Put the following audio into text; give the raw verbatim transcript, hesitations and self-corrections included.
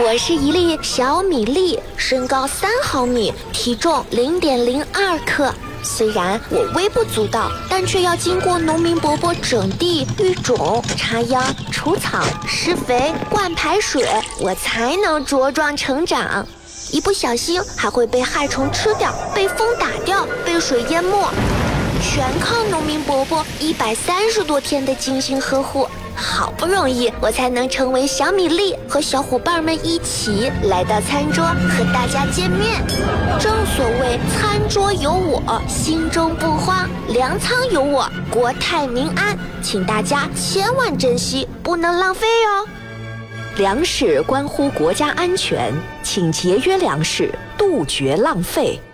我是一粒小米粒，身高三毫米，体重零点零二克。虽然我微不足道，但却要经过农民伯伯整地、育种、插秧、除草、施肥、灌排水，我才能茁壮成长。一不小心还会被害虫吃掉，被风打掉，被水淹没，全靠农民伯伯一百三十多天的精心呵护。好不容易我才能成为小米粒，和小伙伴们一起来到餐桌和大家见面。正所谓餐桌有我，心中不慌；粮仓有我，国泰民安。请大家千万珍惜，不能浪费哦。 粮食关乎国家安全，请节约粮食，杜绝浪费。